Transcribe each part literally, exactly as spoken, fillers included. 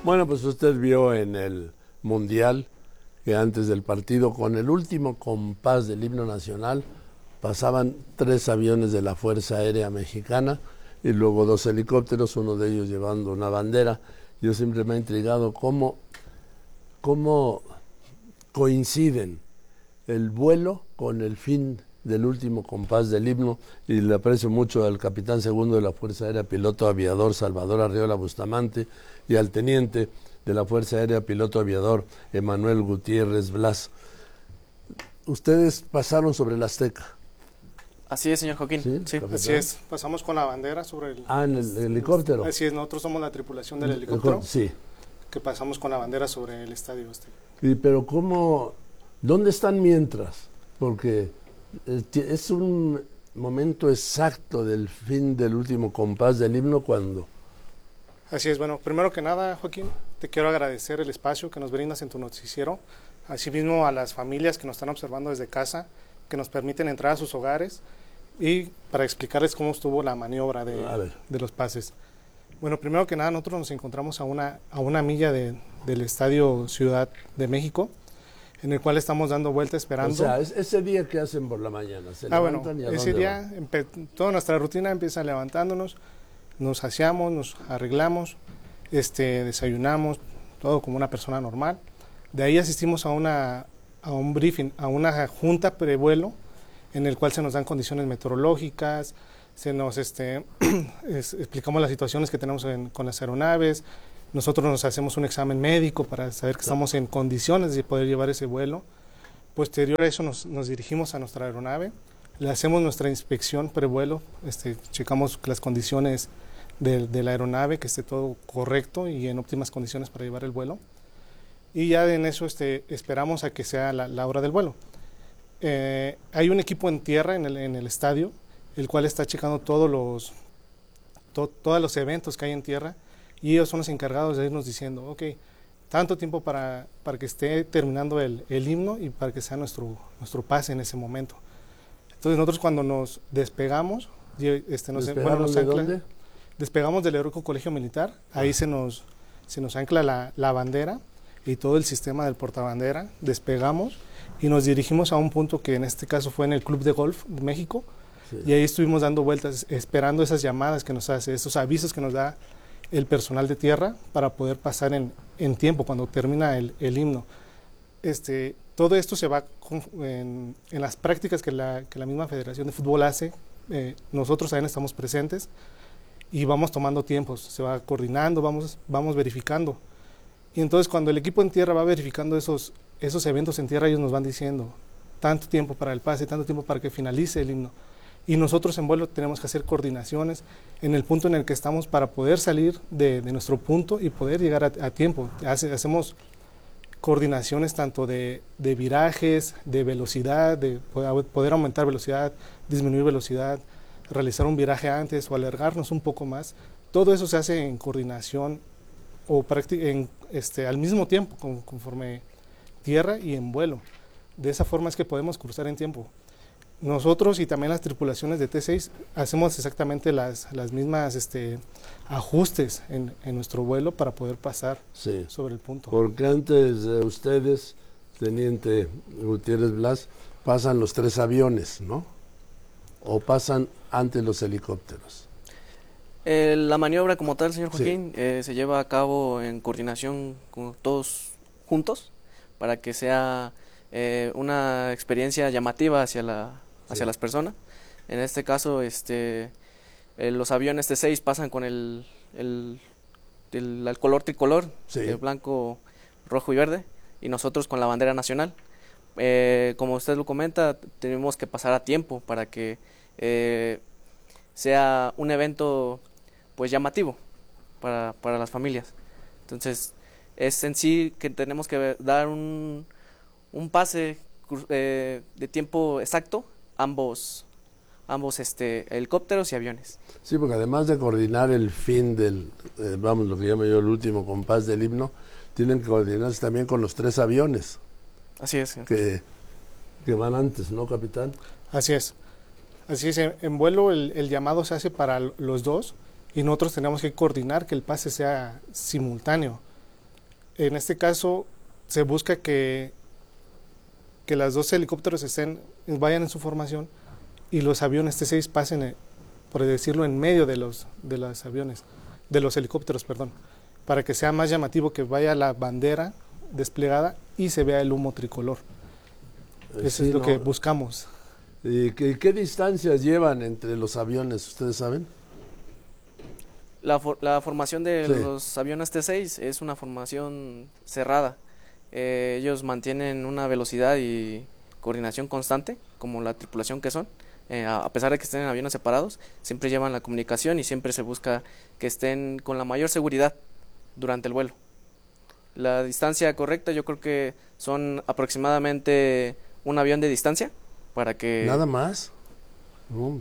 Bueno, pues usted vio en el Mundial que antes del partido, con el último compás del himno nacional, pasaban tres aviones de la Fuerza Aérea Mexicana y luego dos helicópteros, uno de ellos llevando una bandera. Yo siempre me ha intrigado cómo, cómo coinciden el vuelo con el fin del último compás del himno, y le aprecio mucho al capitán segundo de la Fuerza Aérea, piloto aviador Salvador Arriola Bustamante, y al teniente de la Fuerza Aérea, piloto aviador Emanuel Gutiérrez Blas. Ustedes pasaron sobre el Azteca. Así es, señor Joaquín. Sí, sí. Así es, pasamos con la bandera sobre el... Ah, en el, el helicóptero. Así es, nosotros somos la tripulación del helicóptero, Sí. que pasamos con la bandera sobre el estadio Azteca. Y, pero ¿cómo, dónde están mientras? Porque es un momento exacto del fin del último compás del himno cuando... Así es, bueno, primero que nada, Joaquín, te quiero agradecer el espacio que nos brindas en tu noticiero, asimismo a las familias que nos están observando desde casa, que nos permiten entrar a sus hogares, y para explicarles cómo estuvo la maniobra de, de los pases. Bueno, primero que nada, nosotros nos encontramos a una, a una milla de, del Estadio Ciudad de México, en el cual estamos dando vuelta esperando. O sea, es, ese día que hacen por la mañana, se ah, levantan bueno, y ¿a ese dónde día, toda nuestra rutina empieza levantándonos, nos aseamos, nos arreglamos, este, desayunamos, todo como una persona normal. De ahí asistimos a, una, a un briefing, a una junta prevuelo, en el cual se nos dan condiciones meteorológicas, se nos este, es, explicamos las situaciones que tenemos en, con las aeronaves, nosotros nos hacemos un examen médico para saber que estamos en condiciones de poder llevar ese vuelo. Posterior a eso nos, nos dirigimos a nuestra aeronave, le hacemos nuestra inspección prevuelo, este, checamos las condiciones de, de la aeronave, que esté todo correcto y en óptimas condiciones para llevar el vuelo. Y ya en eso este, esperamos a que sea la, la hora del vuelo. Eh, hay un equipo en tierra en el, en el estadio, el cual está checando todos los, to, todos los eventos que hay en tierra, y ellos son los encargados de irnos diciendo, ok, tanto tiempo para, para que esté terminando el, el himno y para que sea nuestro, nuestro pase en ese momento. Entonces nosotros cuando nos despegamos, este, nos, bueno, nos ¿de ancla, dónde? Despegamos del Heroico Colegio Militar, ahí se nos, se nos ancla la, la bandera y todo el sistema del portabandera, despegamos y nos dirigimos a un punto que en este caso fue en el Club de Golf de México, sí. Y ahí estuvimos dando vueltas, esperando esas llamadas que nos hace, esos avisos que nos da el personal de tierra para poder pasar en, en tiempo cuando termina el, el himno. Este, todo esto se va con, en, en las prácticas que la, que la misma Federación de Fútbol hace, eh, nosotros también estamos presentes y vamos tomando tiempos, se va coordinando, vamos, vamos verificando. Y entonces cuando el equipo en tierra va verificando esos, esos eventos en tierra, ellos nos van diciendo tanto tiempo para el pase, tanto tiempo para que finalice el himno. Y nosotros en vuelo tenemos que hacer coordinaciones en el punto en el que estamos para poder salir de, de nuestro punto y poder llegar a, a tiempo. Hace, hacemos coordinaciones tanto de, de virajes, de velocidad, de poder aumentar velocidad, disminuir velocidad, realizar un viraje antes o alargarnos un poco más. Todo eso se hace en coordinación o en, este, al mismo tiempo, con, conforme tierra y en vuelo. De esa forma es que podemos cruzar en tiempo. Nosotros y también las tripulaciones de T seis hacemos exactamente las, las mismas este, ajustes en, en nuestro vuelo para poder pasar sí. sobre el punto. Porque antes de ustedes, teniente Gutiérrez Blas, pasan los tres aviones, ¿no? ¿O pasan antes los helicópteros? Eh, la maniobra como tal, señor Joaquín, sí. eh, se lleva a cabo en coordinación con todos juntos para que sea eh, una experiencia llamativa hacia la hacia sí. las personas. En este caso, este, eh, los aviones T seis pasan con el, el, el, el color tricolor, sí. de blanco, rojo y verde, y nosotros con la bandera nacional. Eh, como usted lo comenta, tenemos que pasar a tiempo para que eh, sea un evento pues llamativo para, para las familias. Entonces, es en sí que tenemos que dar un, un pase eh, de tiempo exacto, ambos ambos este helicópteros y aviones. Sí, porque además de coordinar el fin del, eh, vamos, lo que llamo yo el último compás del himno, tienen que coordinarse también con los tres aviones. Así es. Que, que van antes, ¿no, capitán? Así es. Así es, en, en vuelo el, el llamado se hace para los dos y nosotros tenemos que coordinar que el pase sea simultáneo. En este caso se busca que, que las dos helicópteros estén, vayan en su formación y los aviones T seis pasen, eh, por decirlo, en medio de los, de los aviones, de los helicópteros, perdón, para que sea más llamativo, que vaya la bandera desplegada y se vea el humo tricolor. Eso Sí, es lo no. que buscamos. ¿Y qué, qué distancias llevan entre los aviones? ¿Ustedes saben? La, for- la formación de Sí. los aviones T seis es una formación cerrada. Eh, ellos mantienen una velocidad y coordinación constante, como la tripulación que son. Eh, a, a pesar de que estén en aviones separados, siempre llevan la comunicación y siempre se busca que estén con la mayor seguridad durante el vuelo. La distancia correcta yo creo que son aproximadamente un avión de distancia para que ¿Nada más? No.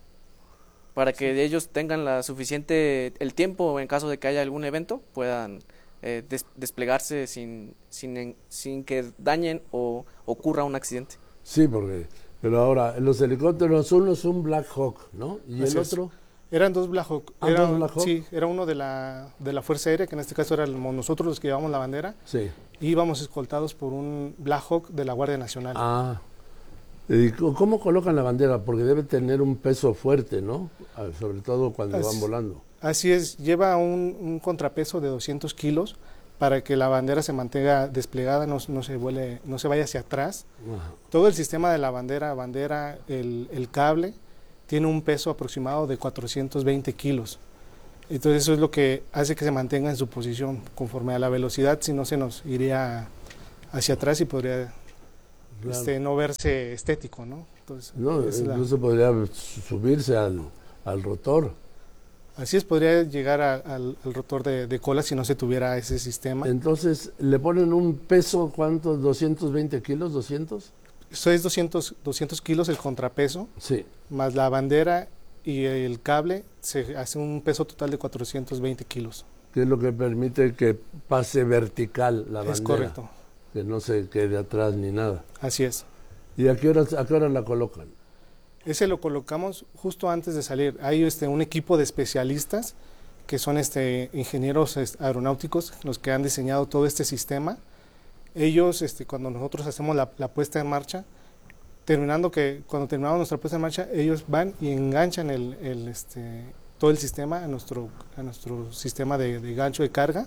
para que ellos tengan la suficiente el tiempo en caso de que haya algún evento puedan eh, des- desplegarse sin sin en- sin que dañen o ocurra un accidente. Sí, porque... Pero ahora, los helicópteros, uno es un Black Hawk, ¿no? ¿Y Así el es. otro? Eran dos Black Hawk. Ah, Era, ¿dos Black Hawk? Sí, era uno de la, de la Fuerza Aérea, que en este caso éramos nosotros los que llevamos la bandera, Sí. y íbamos escoltados por un Black Hawk de la Guardia Nacional. Ah. ¿Y co- cómo colocan la bandera? Porque debe tener un peso fuerte, ¿no? Ah, sobre todo cuando Así- van volando. Así es, lleva un, un contrapeso de doscientos kilos para que la bandera se mantenga desplegada, no, no se vuele, no se vaya hacia atrás. Ajá. Todo el sistema de la bandera, bandera, el, el cable, tiene un peso aproximado de cuatrocientos veinte kilos. Entonces eso es lo que hace que se mantenga en su posición conforme a la velocidad, si no se nos iría hacia atrás y podría Claro. este, no verse estético, ¿no? Entonces, No, es la- incluso podría subirse al, al rotor. así es, podría llegar a- al, al rotor de, de cola si no se tuviera ese sistema. Entonces, ¿le ponen un peso, cuántos? ¿doscientos veinte kilos? ¿doscientos? Eso es doscientos, doscientos kilos el contrapeso, Sí. más la bandera y el cable, se hace un peso total de cuatrocientos veinte kilos. Que es lo que permite que pase vertical la bandera. Es correcto, Que no se quede atrás ni nada. así es. ¿Y a qué hora, a qué hora la colocan? Ese lo colocamos justo antes de salir. Hay este, un equipo de especialistas que son este, ingenieros este, aeronáuticos, los que han diseñado todo este sistema. Ellos, este, cuando nosotros hacemos la, la puesta en marcha, terminando que cuando terminamos nuestra puesta en marcha, ellos van y enganchan el, el, este, todo el sistema a nuestro, a nuestro sistema de, de gancho de carga.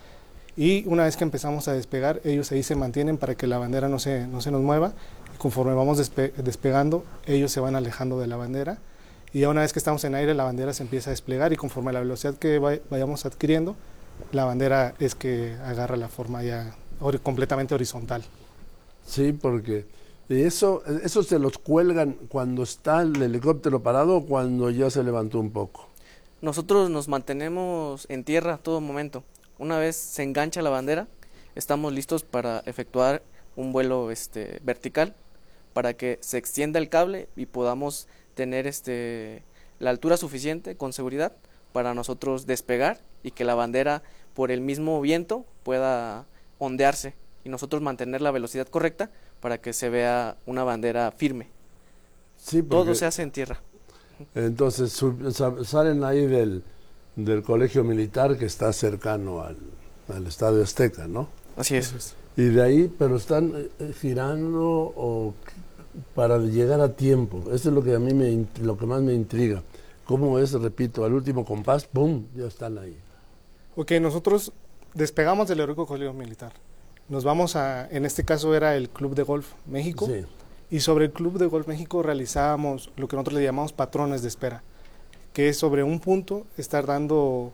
Y una vez que empezamos a despegar, ellos ahí se mantienen para que la bandera no se, no se nos mueva. Y conforme vamos despe- despegando, ellos se van alejando de la bandera. Y ya una vez que estamos en aire, la bandera se empieza a desplegar y conforme a la velocidad que vay- vayamos adquiriendo, la bandera es que agarra la forma ya hori- completamente horizontal. Sí, porque y eso, eso se los cuelgan cuando está el helicóptero parado o cuando ya se levantó un poco. Nosotros nos mantenemos en tierra a todo momento. Una vez se engancha la bandera, estamos listos para efectuar un vuelo este vertical para que se extienda el cable y podamos tener este la altura suficiente con seguridad para nosotros despegar y que la bandera por el mismo viento pueda ondearse y nosotros mantener la velocidad correcta para que se vea una bandera firme. Sí, porque Todo se hace en tierra. entonces sub- sa- salen ahí del, del colegio militar que está cercano al, al Estadio Azteca, ¿no? Así es. Y de ahí, pero están eh, girando o para llegar a tiempo. Eso es lo que a mí me, int- lo que más me intriga. ¿Cómo es? Repito, al último compás, ¡pum!, ya están ahí. Ok, nosotros despegamos del Heroico Colegio Militar. Nos vamos a, en este caso era el Club de Golf México. Sí. Y sobre el Club de Golf México realizábamos lo que nosotros le llamamos patrones de espera, que es sobre un punto estar dando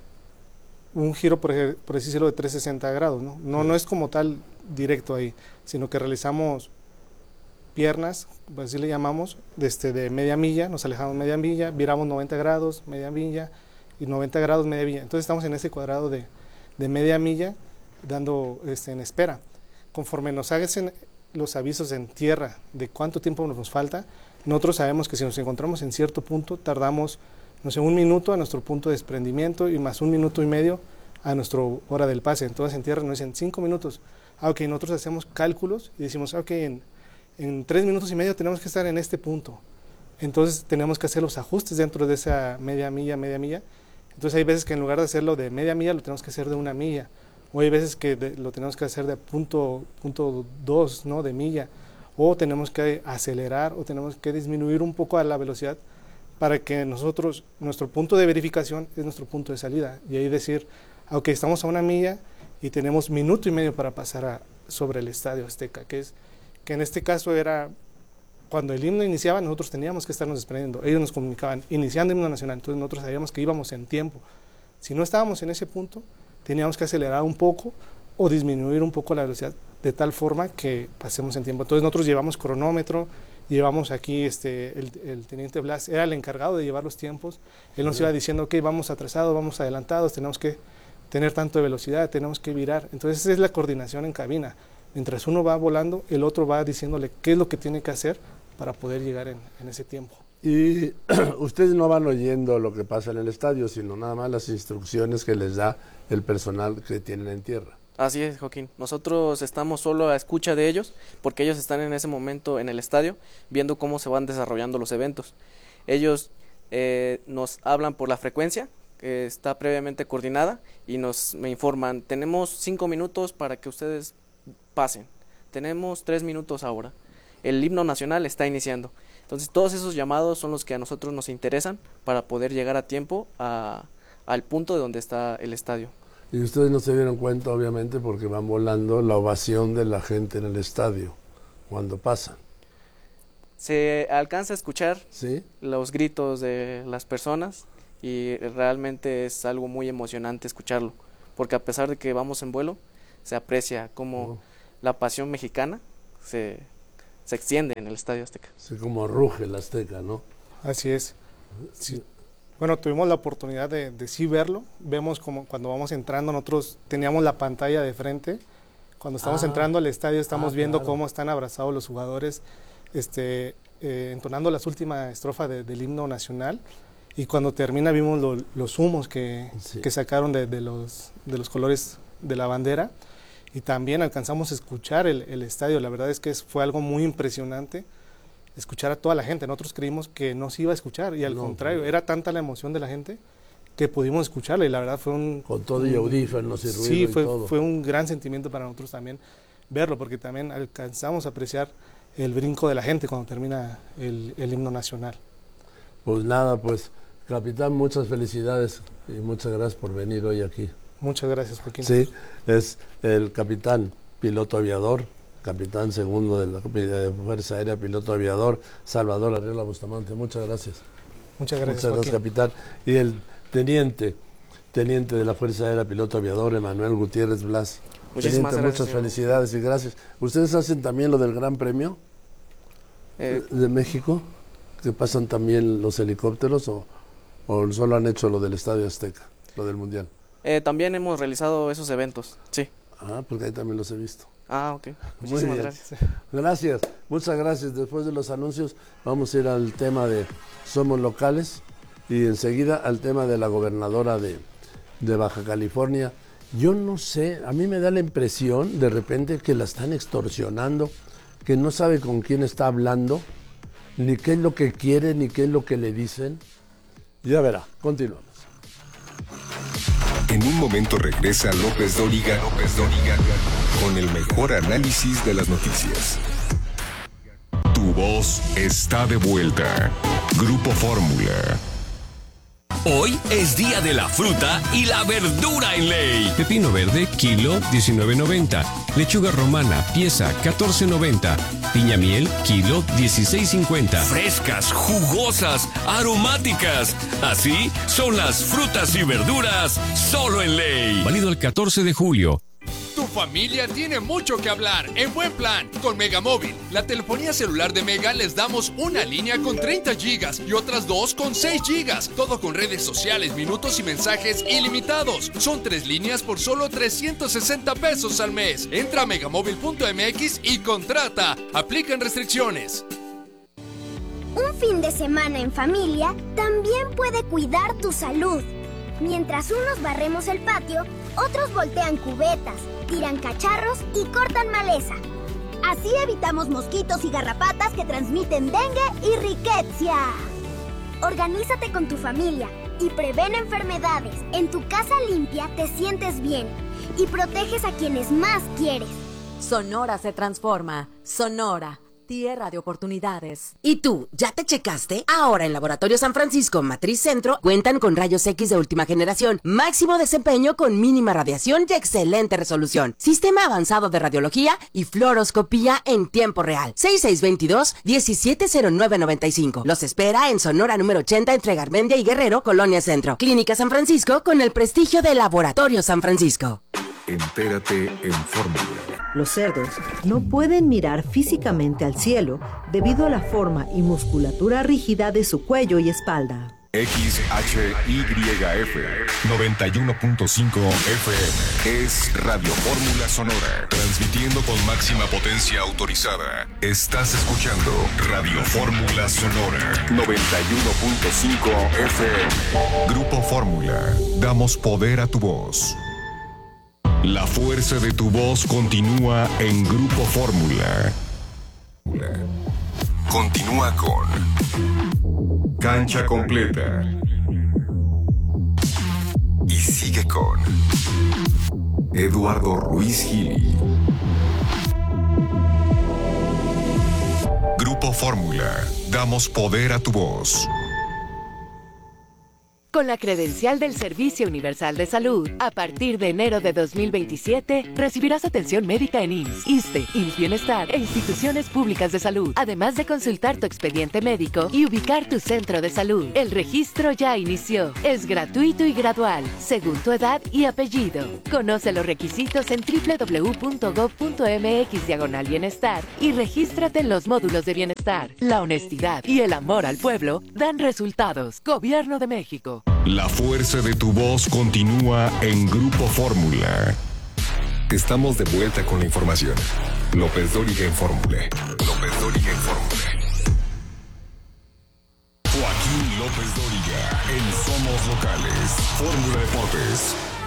un giro, por, ej- por así decirlo, de trescientos sesenta grados, ¿no? No, no es como tal directo ahí, sino que realizamos piernas, por así le llamamos, desde de media milla, nos alejamos media milla, viramos noventa grados, media milla, y noventa grados, media milla. Entonces estamos en ese cuadrado de, de media milla, dando este, en espera. Conforme nos hacen los avisos en tierra de cuánto tiempo nos falta, nosotros sabemos que si nos encontramos en cierto punto, tardamos, no sé, un minuto a nuestro punto de desprendimiento y más un minuto y medio a nuestra hora del pase. Entonces en tierra nos dicen cinco minutos. Ah, ok, nosotros hacemos cálculos y decimos, ok, en, en tres minutos y medio tenemos que estar en este punto. Entonces tenemos que hacer los ajustes dentro de esa media milla, media milla. Entonces hay veces que en lugar de hacerlo de media milla, lo tenemos que hacer de una milla, o hay veces que de, lo tenemos que hacer de punto, punto dos, ¿no? De milla, o tenemos que acelerar o tenemos que disminuir un poco a la velocidad para que nosotros, nuestro punto de verificación es nuestro punto de salida, y ahí decir, ok, estamos a una milla y tenemos minuto y medio para pasar a, sobre el Estadio Azteca, que es que en este caso era cuando el himno iniciaba, nosotros teníamos que estarnos desprendiendo, ellos nos comunicaban, iniciando el himno nacional, entonces nosotros sabíamos que íbamos en tiempo. Si no estábamos en ese punto, teníamos que acelerar un poco o disminuir un poco la velocidad de tal forma que pasemos en tiempo. Entonces nosotros llevamos cronómetro, llevamos aquí, este, el, el teniente Blas era el encargado de llevar los tiempos, él nos iba diciendo, ok, vamos atrasados, vamos adelantados, tenemos que tener tanto de velocidad, tenemos que virar. Entonces esa es la coordinación en cabina. Mientras uno va volando, el otro va diciéndole qué es lo que tiene que hacer para poder llegar en, en ese tiempo. Y ustedes no van oyendo lo que pasa en el estadio, sino nada más las instrucciones que les da el personal que tienen en tierra. Así es, Joaquín. Nosotros estamos solo a escucha de ellos, porque ellos están en ese momento en el estadio, viendo cómo se van desarrollando los eventos. Ellos eh, nos hablan por la frecuencia, que está previamente coordinada, y nos me informan, tenemos cinco minutos para que ustedes pasen, tenemos tres minutos ahora, el himno nacional está iniciando. Entonces todos esos llamados son los que a nosotros nos interesan para poder llegar a tiempo a, al punto de donde está el estadio. Y ustedes no se dieron cuenta, obviamente, porque van volando, la ovación de la gente en el estadio cuando pasan. Se alcanza a escuchar ¿Sí? los gritos de las personas, y realmente es algo muy emocionante escucharlo, porque a pesar de que vamos en vuelo, se aprecia cómo oh. la pasión mexicana se, se extiende en el Estadio Azteca. Sí, como ruge el Azteca, ¿no? Así es. Sí. Bueno, tuvimos la oportunidad de, de sí verlo. Vemos como cuando vamos entrando, nosotros teníamos la pantalla de frente. Cuando estamos ah. entrando al estadio, estamos ah, viendo claro. cómo están abrazados los jugadores, este, eh, entonando las últimas estrofas de, del himno nacional. Y cuando termina vimos lo, los humos que, sí. que sacaron de, de, los, de los colores de la bandera, y también alcanzamos a escuchar el, el estadio. La verdad es que fue algo muy impresionante escuchar a toda la gente. Nosotros creímos que no se iba a escuchar, y al no, contrario, no. era tanta la emoción de la gente que pudimos escucharla, y la verdad fue un... Con todo y audífonos y ruido sí, fue, y todo. fue un gran sentimiento para nosotros también verlo, porque también alcanzamos a apreciar el brinco de la gente cuando termina el, el himno nacional. Pues nada, pues capitán, muchas felicidades y muchas gracias por venir hoy aquí. Muchas gracias, Joaquín. Sí, es el capitán, piloto aviador, capitán segundo de la de Fuerza Aérea, piloto aviador, Salvador Arriola Bustamante. Muchas gracias. Muchas gracias, Muchas gracias, capitán. Y el teniente, teniente de la Fuerza Aérea, piloto aviador, Emanuel Gutiérrez Blas. Muchísimas teniente, gracias. Muchas felicidades y gracias. ¿Ustedes hacen también lo del Gran Premio eh, de México? ¿Que pasan también los helicópteros o, o solo han hecho lo del Estadio Azteca, lo del Mundial? Eh, también hemos realizado esos eventos, sí. Ah, porque ahí también los he visto. Ah, ok. Muchísimas gracias. Gracias, muchas gracias. Después de los anuncios vamos a ir al tema de Somos Locales y enseguida al tema de la gobernadora de, de Baja California. Yo no sé, a mí me da la impresión de repente que la están extorsionando, que no sabe con quién está hablando, ni qué es lo que quiere, ni qué es lo que le dicen. Ya verá, continuamos. En un momento regresa López Dóriga, López Dóriga con el mejor análisis de las noticias. Tu voz está de vuelta. Grupo Fórmula. Hoy es día de la fruta y la verdura en Ley. Pepino verde, kilo diecinueve noventa. Lechuga romana, pieza catorce noventa. Piña miel, kilo dieciséis cincuenta. Frescas, jugosas, aromáticas. Así son las frutas y verduras solo en Ley. Válido el catorce de julio. Tu familia tiene mucho que hablar en Buen Plan con Megamóvil. La telefonía celular de Mega les damos una línea con treinta gigas y otras dos con seis gigas. Todo con redes sociales, minutos y mensajes ilimitados. Son tres líneas por solo trescientos sesenta pesos al mes. Entra a megamóvil punto m x y contrata. Aplican restricciones. Un fin de semana en familia también puede cuidar tu salud. Mientras unos barremos el patio, otros voltean cubetas, tiran cacharros y cortan maleza. Así evitamos mosquitos y garrapatas que transmiten dengue y riqueza. Organízate con tu familia y prevén enfermedades. En tu casa limpia te sientes bien y proteges a quienes más quieres. Sonora se transforma. Sonora, tierra de oportunidades. ¿Y tú, ya te checaste? Ahora en Laboratorio San Francisco Matriz Centro cuentan con rayos X de última generación, máximo desempeño con mínima radiación y excelente resolución, sistema avanzado de radiología y fluoroscopía en tiempo real. seis seis dos dos, uno siete cero nueve nueve cinco. Los espera en Sonora número ochenta entre Garmendia y Guerrero, Colonia Centro. Clínica San Francisco con el prestigio de Laboratorio San Francisco. Entérate en Fórmula. Los cerdos no pueden mirar físicamente al cielo debido a la forma y musculatura rígida de su cuello y espalda. X H Y F noventa y uno punto cinco F M es Radio Fórmula Sonora, transmitiendo con máxima potencia autorizada. Estás escuchando Radio Fórmula Sonora noventa y uno punto cinco F M. Grupo Fórmula, damos poder a tu voz. La fuerza de tu voz continúa en Grupo Fórmula. Continúa con Cancha Completa. Y sigue con Eduardo Ruiz Gili. Grupo Fórmula, damos poder a tu voz. Con la credencial del Servicio Universal de Salud, a partir de enero de dos mil veintisiete, recibirás atención médica en I M S S, ISSSTE, I M S S Bienestar e instituciones públicas de salud, además de consultar tu expediente médico y ubicar tu centro de salud. El registro ya inició. Es gratuito y gradual, según tu edad y apellido. Conoce los requisitos en doble u doble u doble u punto gob punto eme equis diagonal bienestar y regístrate en los módulos de bienestar. La honestidad y el amor al pueblo dan resultados. Gobierno de México. La fuerza de tu voz continúa en Grupo Fórmula. Estamos de vuelta con la información. López Dóriga en Fórmula. López Dóriga en Fórmula. Joaquín López Dóriga en Somos Locales. Fórmula Deportes.